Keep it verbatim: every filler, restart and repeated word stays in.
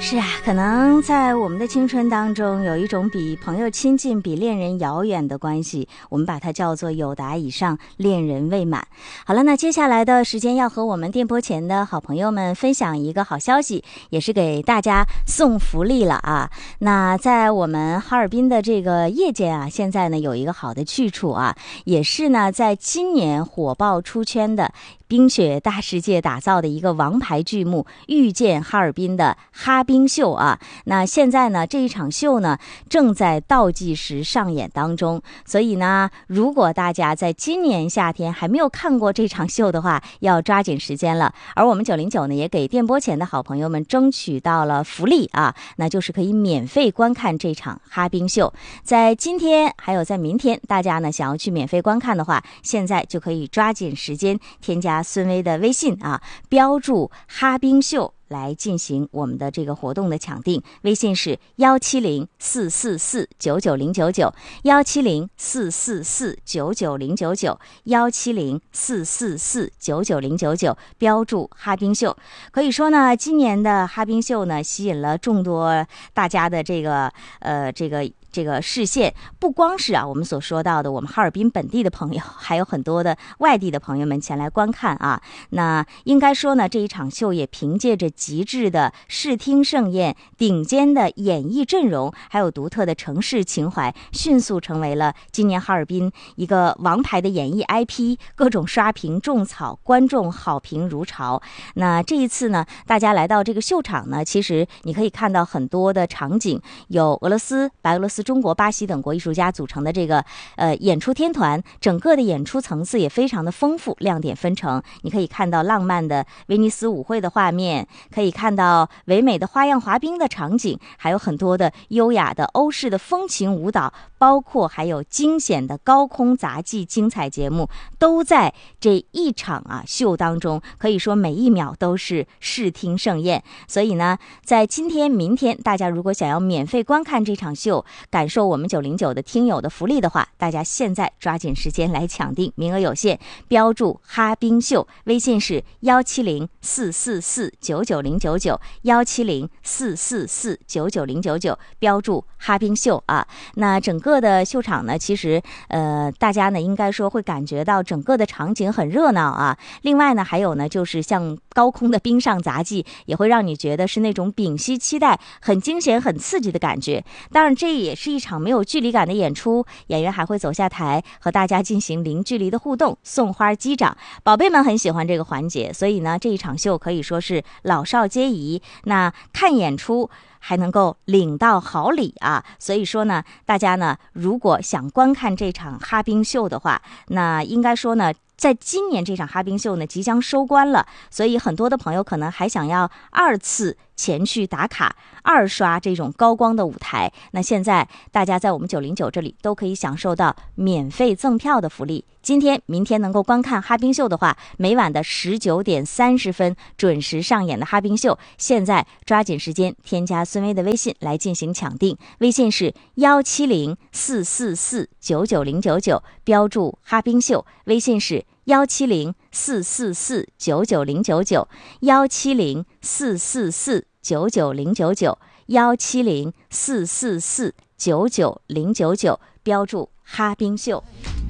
是啊，可能在我们的青春当中有一种比朋友亲近比恋人遥远的关系，我们把它叫做友达以上恋人未满。好了，那接下来的时间要和我们电波前的好朋友们分享一个好消息，也是给大家送福利了啊。那在我们哈尔滨的这个夜间啊，现在呢有一个好的去处啊，也是呢在今年火爆出圈的冰雪大世界打造的一个王牌剧目遇见哈尔滨的哈冰秀啊。那现在呢这一场秀呢正在倒计时上演当中，所以呢如果大家在今年夏天还没有看过这场秀的话，要抓紧时间了。而我们九零九呢也给电波前的好朋友们争取到了福利啊，那就是可以免费观看这场哈冰秀。在今天还有在明天，大家呢想要去免费观看的话，现在就可以抓紧时间添加孙威的微信啊，标注哈冰秀来进行我们的这个活动的抢定。微信是幺七零四四四九九零九九，幺七零四四四九九零九九，幺七零四四四九九零九九，标注哈冰秀。可以说呢，今年的哈冰秀呢，吸引了众多大家的这个呃这个。这个视线，不光是啊我们所说到的我们哈尔滨本地的朋友，还有很多的外地的朋友们前来观看啊。那应该说呢，这一场秀也凭借着极致的视听盛宴、顶尖的演艺阵容，还有独特的城市情怀，迅速成为了今年哈尔滨一个王牌的演艺 I P， 各种刷屏种草，观众好评如潮。那这一次呢，大家来到这个秀场呢，其实你可以看到很多的场景，有俄罗斯、白俄罗斯、中国、巴西等国艺术家组成的这个呃演出天团，整个的演出层次也非常的丰富，亮点纷呈。你可以看到浪漫的威尼斯舞会的画面，可以看到唯美的花样滑冰的场景，还有很多的优雅的欧式的风情舞蹈，包括还有惊险的高空杂技精彩节目，都在这一场啊秀当中，可以说每一秒都是视听盛宴。所以呢，在今天明天，大家如果想要免费观看这场秀，感受我们九零九的听友的福利的话，大家现在抓紧时间来抢定，名额有限，标注哈冰秀，微信是幺七零四四四九九零九九，幺七零四四四九九零九九，标注哈冰秀啊。那整个的秀场呢，其实呃大家呢应该说会感觉到整个的场景很热闹啊。另外呢，还有呢就是像高空的冰上杂技，也会让你觉得是那种屏息期待、很惊险、很刺激的感觉。当然，这也是一场没有距离感的演出，演员还会走下台和大家进行零距离的互动，送花击掌。宝贝们很喜欢这个环节，所以呢，这一场秀可以说是老少皆宜。那看演出还能够领到好礼啊！所以说呢，大家呢如果想观看这场哈冰秀的话，那应该说呢，在今年这场哈冰秀呢即将收官了，所以很多的朋友可能还想要二次前去打卡，二刷这种高光的舞台。那现在大家在我们九零九这里都可以享受到免费赠票的福利。今天明天能够观看哈冰秀的话，每晚的十九点三十分准时上演的哈冰秀，现在抓紧时间添加孙威的微信来进行抢定，微信是幺七零四四四九九零九九，标注哈冰秀，微信是幺七零四四四九九零九九，幺七零四四四九九零九九，幺七零四四四九九零九九，标注哈冰秀。